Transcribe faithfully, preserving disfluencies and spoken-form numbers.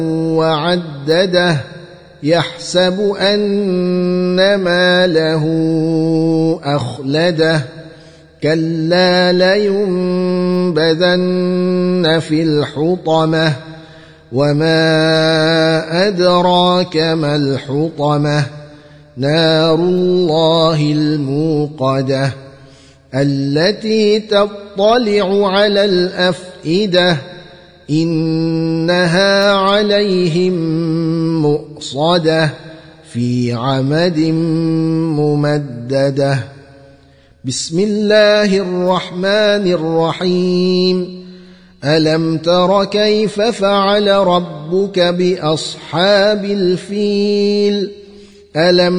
وعدده يحسب أن ماله أخلده كلا لينبذن في الحطمة وما أدراك ما الحطمة نار الله الموقدة التي تطلع على الأفئدة إنها عليهم مؤصدة في عمد ممددة. بسم الله الرحمن الرحيم. ألم تر كيف فعل ربك بأصحاب الفيل؟ ألم